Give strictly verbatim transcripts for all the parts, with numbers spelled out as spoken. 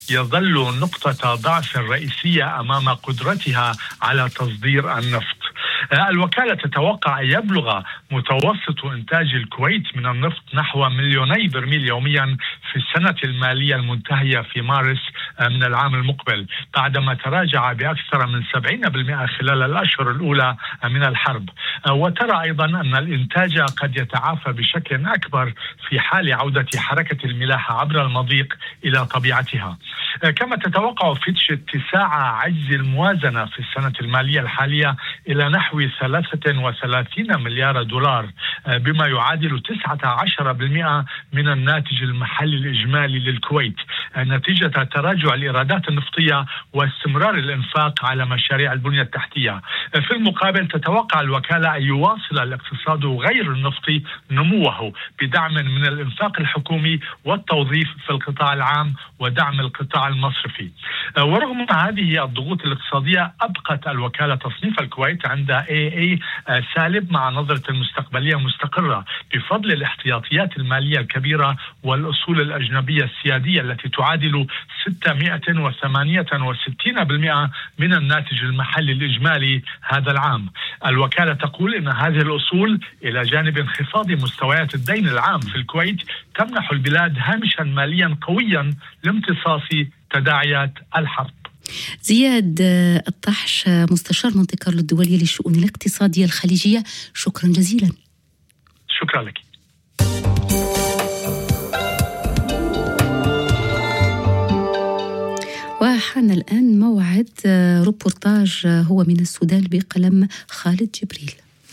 يظل نقطة ضعف رئيسية أمام قدرتها على تصدير النفط. الوكالة تتوقع أن يبلغ متوسط إنتاج الكويت من النفط نحو مليوني برميل يوميا في السنة المالية المنتهية في مارس من العام المقبل، بعدما تراجع بأكثر من سبعين بالمئة خلال الأشهر الأولى من الحرب. وترى أيضا أن الإنتاج قد يتعافى بشكل أكبر في حال عودة حركة الملاحة عبر المضيق إلى طبيعتها. كما تتوقع فيتش اتساع عجز الموازنة في السنة المالية الحالية إلى نحو ثلاثة وثلاثين مليار دولار، بما يعادل تسعة عشر بالمئة من الناتج المحلي الإجمالي للكويت، نتيجة تراجع الإيرادات النفطية واستمرار الإنفاق على مشاريع البنية التحتية. في المقابل تتوقع الوكالة أن يواصل الاقتصاد غير النفطي نموه بدعم من الإنفاق الحكومي والتوظيف في القطاع العام ودعم القطاع المصرفي. ورغم هذه الضغوط الاقتصادية أبقت الوكالة تصنيف الكويت عند إيه إيه سالب مع نظرة المستقبلية مستقرة بفضل الاحتياطيات المالية الكبيرة والأصول الأجنبية السيادية التي تعادل ستمائة وثمانية وستين بالمئة من الناتج المحلي الإجمالي هذا العام. الوكالة تقول إن هذه الأصول إلى جانب انخفاض مستويات الدين العام في الكويت تمنح البلاد هامشا ماليا قويا لامتصاص تداعيات الحرب. زياد الطحش، مستشار مونتي كارلو الدولية للشؤون الاقتصادية الخليجية، شكرا جزيلا. شكرا لك. وحان الآن موعد روبورتاج هو من السودان بقلم خالد جبريل.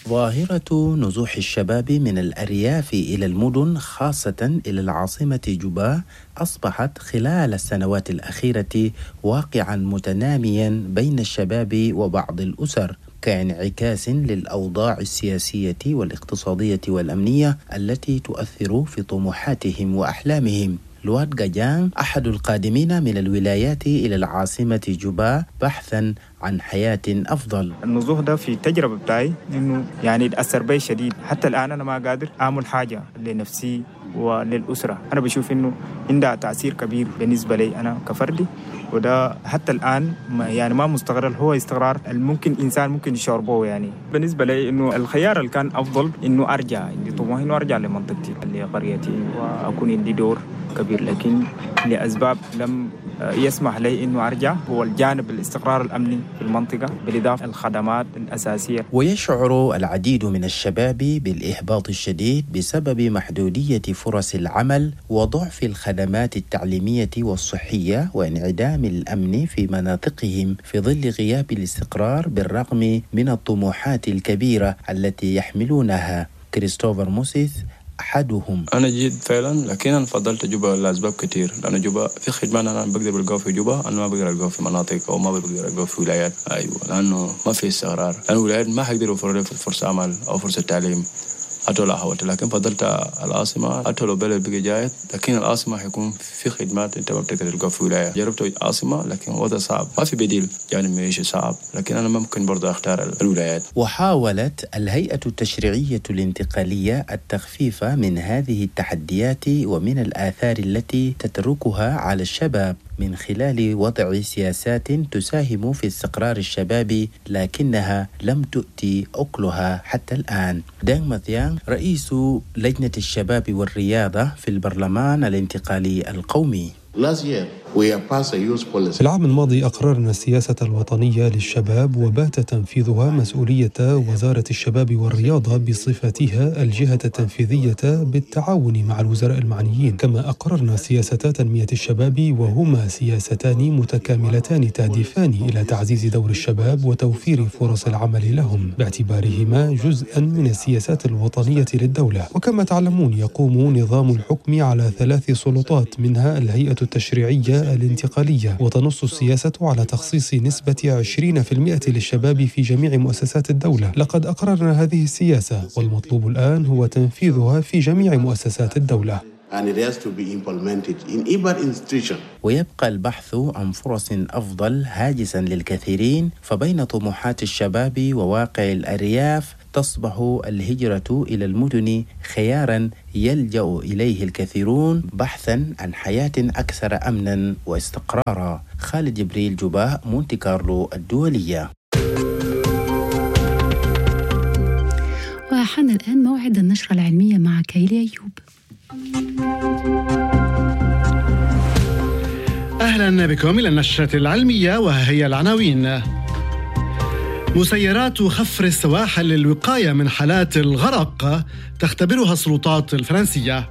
ظاهرة نزوح الشباب من الأرياف إلى المدن خاصة إلى العاصمة جوبا أصبحت خلال السنوات الأخيرة واقعا متناميا بين الشباب وبعض الأسر، كانعكاس للأوضاع السياسية والاقتصادية والأمنية التي تؤثر في طموحاتهم وأحلامهم. لواد جاجان أحد القادمين من الولايات إلى العاصمة جوبا بحثا عن حياة أفضل. النزوح ده في تجربة بتاعي إنه يعني تأثر بي شديد، حتى الآن أنا ما قادر أعمل حاجة لنفسي وللأسرة. أنا بشوف إنه عندها تأثير كبير بالنسبة لي أنا كفردي، وده حتى الآن ما يعني ما مستقر، هو استقرار الممكن إنسان ممكن يشعر به. يعني بالنسبة لي إنه الخيار اللي كان أفضل إنه أرجع، عندي طموح إنه أرجع لمنطقتي لقريتي وأكون عندي دور كبير، لكن لأسباب لم يسمح لي إنه أرجع. هو الجانب الاستقرار الأمني في المنطقة بالإضافة الخدمات الأساسية. ويشعر العديد من الشباب بالإحباط الشديد بسبب محدودية فرص العمل وضعف الخدمات التعليمية والصحية وانعدام الأمن في مناطقهم في ظل غياب الاستقرار بالرغم من الطموحات الكبيرة التي يحملونها. كريستوفر موسيث أحدهم. أنا جيت فعلا، لكن أنا فضلت جوبا لأسباب كتير، لأن جوبا في خدمة أنا بقدر بلقاه في جوبا، أنا ما بقدر ألقاه في مناطق أو ما بقدر ألقاه في ولايات. أيوة، لأنه ما في استقرار، لأن الولايات ما حقدر يوفر لي فرصة عمل أو فرصة تعليم أتولى حوالي، لكن فضلت العاصمة أتولى بلد بقى جايت، لكن العاصمة حيكون في خدمات أنت ما بتقدر تلقاه في ولاية. جربت العاصمة لكن وضع صعب، ما في بديل، يعني معيشة صعب، لكن أنا ممكن برضه أختار الولايات. وحاولت الهيئة التشريعية الانتقالية التخفيف من هذه التحديات ومن الآثار التي تتركها على الشباب من خلال وضع سياسات تساهم في استقرار الشباب، لكنها لم تؤتي أكلها حتى الآن. دانغ ماثيانغ رئيس لجنة الشباب والرياضة في البرلمان الانتقالي القومي. في العام الماضي أقررنا السياسة الوطنية للشباب، وبات تنفيذها مسؤولية وزارة الشباب والرياضة بصفتها الجهة التنفيذية بالتعاون مع الوزراء المعنيين. كما أقررنا سياسة تنمية الشباب، وهما سياستان متكاملتان تهدفان إلى تعزيز دور الشباب وتوفير فرص العمل لهم باعتبارهما جزءا من السياسات الوطنية للدولة. وكما تعلمون يقوم نظام الحكم على ثلاث سلطات، منها الهيئة التشريعية الانتقالية، وتنص السياسة على تخصيص نسبة عشرين بالمئة للشباب في جميع مؤسسات الدولة. لقد أقررنا هذه السياسة، والمطلوب الآن هو تنفيذها في جميع مؤسسات الدولة. and it has to be implemented in every institution. ويبقى البحث عن فرص أفضل هاجسا للكثيرين، فبين طموحات الشباب وواقع الأرياف تصبح الهجرة إلى المدن خيارا يلجأ إليه الكثيرون بحثا عن حياة أكثر أمنا واستقرارا. خالد جبريل جباه، مونتي كارلو الدولية. وحان الآن موعد النشرة العلمية مع كايلي أيوب. أهلا بكم إلى النشرة العلمية، وهي العناوين. مسيرات خفر السواحل للوقاية من حالات الغرق تختبرها السلطات الفرنسية.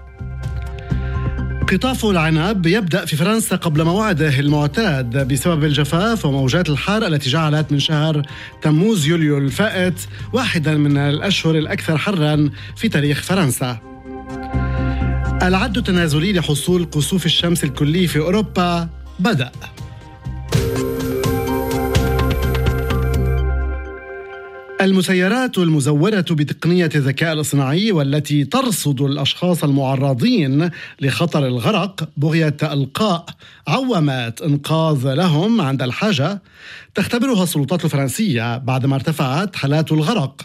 قطاف العنب يبدأ في فرنسا قبل موعده المعتاد بسبب الجفاف وموجات الحر التي جعلت من شهر تموز يوليو الفائت واحدا من الأشهر الأكثر حرا في تاريخ فرنسا. العد التنازلي لحصول كسوف الشمس الكلي في أوروبا بدأ. المسيرات المزودة بتقنية الذكاء الاصطناعي والتي ترصد الأشخاص المعرضين لخطر الغرق بغية إلقاء عوامات إنقاذ لهم عند الحاجة تختبرها السلطات الفرنسية بعدما ارتفعت حالات الغرق،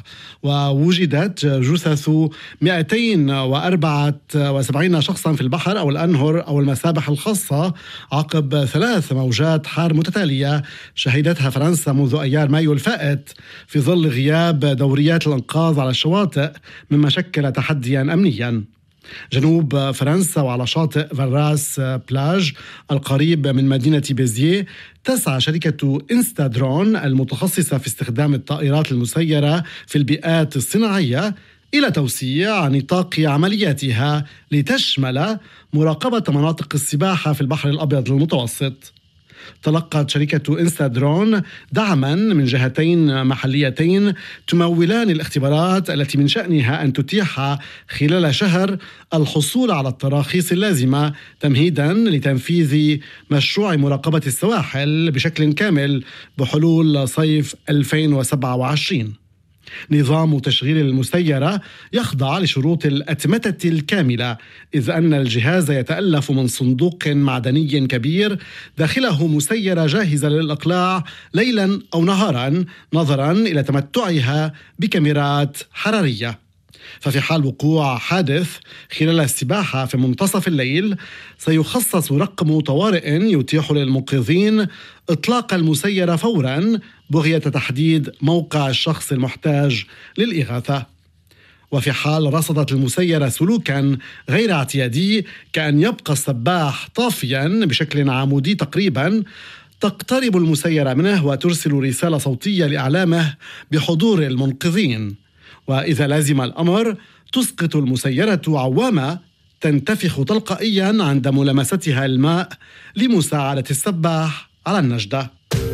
ووجدت جثث مئتين وأربعة وسبعين شخصا في البحر أو الأنهر أو المسابح الخاصة عقب ثلاث موجات حار متتالية شهدتها فرنسا منذ أيار مايو الفائت في ظل غياب دوريات الإنقاذ على الشواطئ، مما شكل تحديا أمنيا. جنوب فرنسا وعلى شاطئ فراس بلاج القريب من مدينة بيزيه تسعى شركة إنستادرون المتخصصة في استخدام الطائرات المسيرة في البيئات الصناعية إلى توسيع نطاق عملياتها لتشمل مراقبة مناطق السباحة في البحر الأبيض المتوسط. تلقت شركة إنستادرون دعما من جهتين محليتين تمولان الاختبارات التي من شأنها أن تتيح خلال شهر الحصول على التراخيص اللازمة تمهيدا لتنفيذ مشروع مراقبة السواحل بشكل كامل بحلول صيف ألفين وسبعة وعشرين. نظام تشغيل المسيرة يخضع لشروط الأتمتة الكاملة، إذ أن الجهاز يتألف من صندوق معدني كبير داخله مسيرة جاهزة للإقلاع ليلا أو نهارا نظرا إلى تمتعها بكاميرات حرارية. ففي حال وقوع حادث خلال السباحة في منتصف الليل سيخصص رقم طوارئ يتيح للمنقذين إطلاق المسيرة فورا بغية تحديد موقع الشخص المحتاج للإغاثة. وفي حال رصدت المسيرة سلوكا غير اعتيادي كأن يبقى السباح طافيا بشكل عمودي تقريبا، تقترب المسيرة منه وترسل رسالة صوتية لإعلامه بحضور المنقذين. وإذا لازم الأمر تسقط المسيرة عوامة تنتفخ تلقائيا عند ملامستها الماء لمساعدة السباح على النجدة.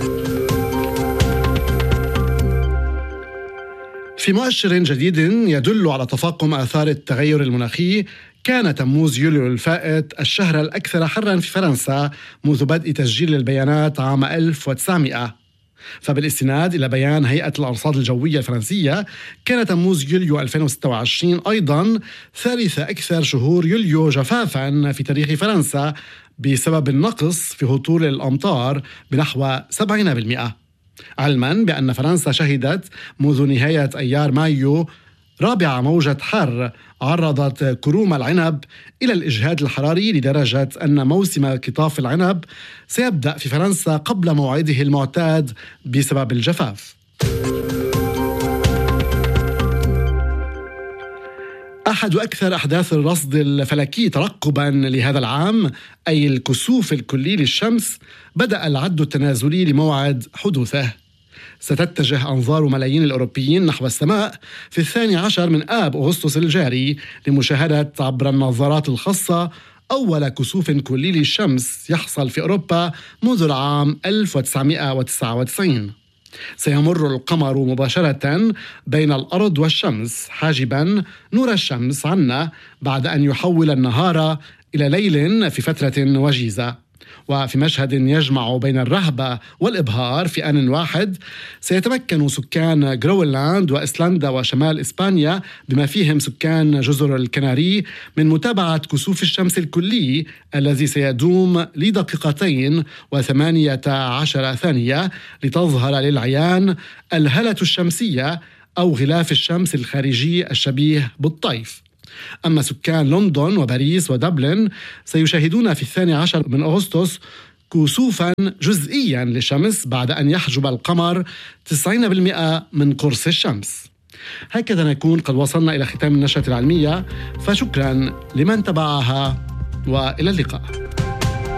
في مؤشر جديد يدل على تفاقم آثار التغير المناخي، كان تموز يوليو الفائت الشهر الأكثر حرا في فرنسا منذ بدء تسجيل البيانات عام ألف وتسعمائة. فبالاستناد إلى بيان هيئة الأرصاد الجوية الفرنسية كان تموز يوليو ألفين وستة وعشرين أيضا ثالث أكثر شهور يوليو جفافا في تاريخ فرنسا بسبب النقص في هطول الأمطار بنحو سبعين بالمئة، علما بأن فرنسا شهدت منذ نهاية أيار مايو رابع موجة حر عرضت كروم العنب إلى الإجهاد الحراري لدرجة أن موسم قطاف العنب سيبدأ في فرنسا قبل موعده المعتاد بسبب الجفاف. أحد أكثر أحداث الرصد الفلكي ترقباً لهذا العام، أي الكسوف الكلي للشمس، بدأ العد التنازلي لموعد حدوثه. ستتجه أنظار ملايين الأوروبيين نحو السماء في الثاني عشر من آب أغسطس الجاري لمشاهدة عبر النظارات الخاصة أول كسوف كلي للشمس يحصل في أوروبا منذ العام ألف وتسعمائة وتسعة وتسعين. سيمر القمر مباشرة بين الأرض والشمس حاجبا نور الشمس عنا بعد أن يحول النهار إلى ليل في فترة وجيزة. وفي مشهد يجمع بين الرهبة والإبهار في آن واحد، سيتمكن سكان غرونلاند وإسلندا وشمال إسبانيا بما فيهم سكان جزر الكناري من متابعة كسوف الشمس الكلي الذي سيدوم لدقيقتين وثمانية عشر ثانية لتظهر للعيان الهالة الشمسية أو غلاف الشمس الخارجي الشبيه بالطيف. أما سكان لندن وباريس ودبلن سيشاهدون في الثاني عشر من أغسطس كسوفا جزئيا للشمس بعد أن يحجب القمر تسعين بالمئة من قرص الشمس. هكذا نكون قد وصلنا إلى ختام النشرة العلمية، فشكرا لمن تبعها وإلى اللقاء.